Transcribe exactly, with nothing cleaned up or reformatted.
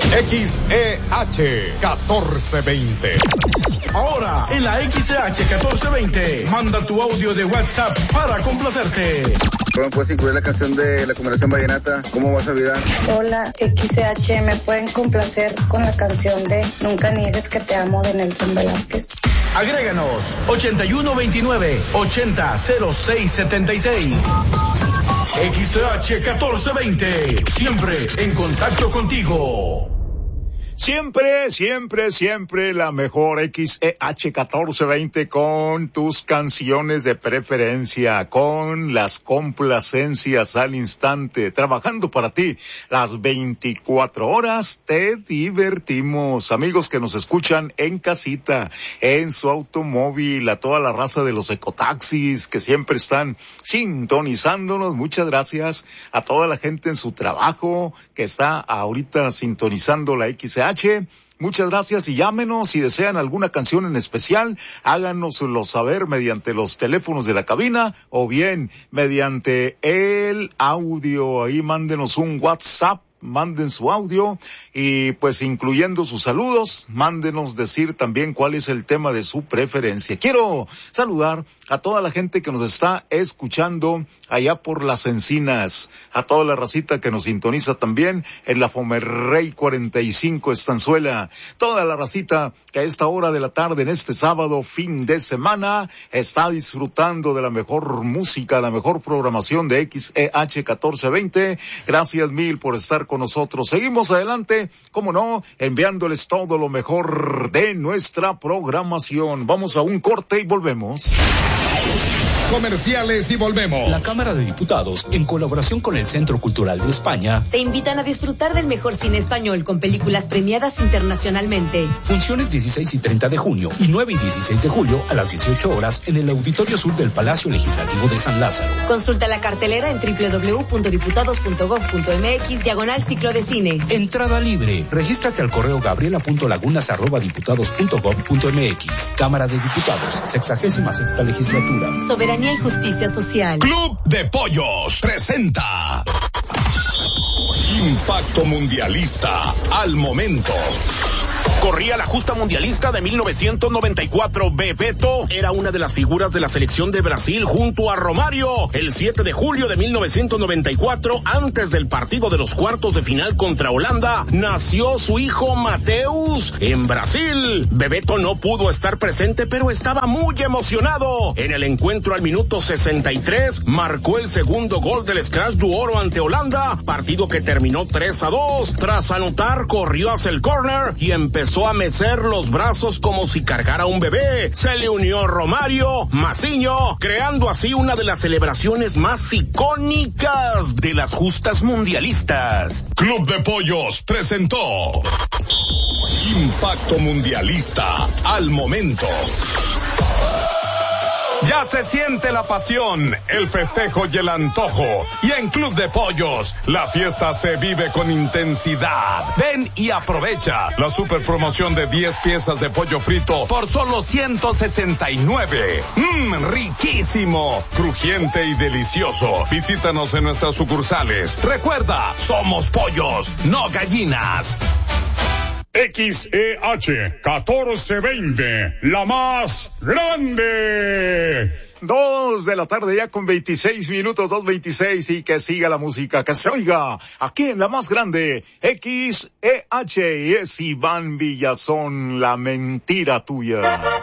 X E H catorce veinte. Ahora, en la X E H catorce veinte, manda tu audio de WhatsApp para complacerte. ¿Cómo puedes incluir la canción de la combinación vallenata? ¿Cómo vas a olvidar? Hola, X E H, ¿me pueden complacer con la canción de Nunca niegues que te amo de Nelson Velázquez? Agréganos ochenta y uno veintinueve ochenta cero seis setenta y seis. X E H catorce veinte, siempre en contacto contigo. Siempre, siempre, siempre la mejor X E H catorce veinte con tus canciones de preferencia, con las complacencias al instante, trabajando para ti las veinticuatro horas, te divertimos. Amigos que nos escuchan en casita, en su automóvil, a toda la raza de los ecotaxis que siempre están sintonizándonos, muchas gracias. A toda la gente en su trabajo que está ahorita sintonizando la X E H, muchas gracias y llámenos si desean alguna canción en especial, háganoslo saber mediante los teléfonos de la cabina o bien mediante el audio, ahí mándenos un WhatsApp, manden su audio y pues incluyendo sus saludos, mándenos decir también cuál es el tema de su preferencia. Quiero saludar a toda la gente que nos está escuchando allá por las Encinas, a toda la racita que nos sintoniza también en la Fomerrey cuarenta y cinco Estanzuela, toda la racita que a esta hora de la tarde en este sábado, fin de semana, está disfrutando de la mejor música, la mejor programación de X E H catorce veinte. Gracias mil por estar con nosotros. Seguimos adelante, como no, enviándoles todo lo mejor de nuestra programación. Vamos a un corte y volvemos. Comerciales y volvemos. La Cámara de Diputados, en colaboración con el Centro Cultural de España, te invitan a disfrutar del mejor cine español con películas premiadas internacionalmente. Funciones dieciséis y treinta de junio y nueve y dieciséis de julio a las dieciocho horas en el Auditorio Sur del Palacio Legislativo de San Lázaro. Consulta la cartelera en doble u doble u doble u punto diputados punto gob punto eme equis diagonal ciclo de cine. Entrada libre. Regístrate al correo gabriela punto lagunas arroba diputados punto gob punto eme equis. Cámara de Diputados, sexagésima sexta legislatura. Soberanía y Justicia Social. Club de Pollos presenta Impacto Mundialista al momento. Corría la justa mundialista de mil novecientos noventa y cuatro. Bebeto era una de las figuras de la selección de Brasil junto a Romario. El siete de julio de mil novecientos noventa y cuatro, antes del partido de los cuartos de final contra Holanda, nació su hijo Mateus en Brasil. Bebeto no pudo estar presente, pero estaba muy emocionado. En el encuentro al minuto sesenta y tres, marcó el segundo gol del Scratch du Oro ante Holanda, partido que terminó tres a dos. Tras anotar, corrió hacia el córner y empezó a mecer los brazos como si cargara un bebé. Se le unió Romario, Maciño, creando así una de las celebraciones más icónicas de las justas mundialistas. Club de Pollos presentó Impacto Mundialista al momento. Ya se siente la pasión, el festejo y el antojo. Y en Club de Pollos, la fiesta se vive con intensidad. Ven y aprovecha la super promoción de diez piezas de pollo frito por solo ciento sesenta y nueve. Mmm, riquísimo, crujiente y delicioso. Visítanos en nuestras sucursales. Recuerda, somos pollos, no gallinas. X E H catorce veinte, la más grande. Dos de la tarde ya con veintiséis minutos, dos veintiséis, y que siga la música, que se oiga aquí en la más grande, X E H, y es Iván Villazón, la mentira tuya.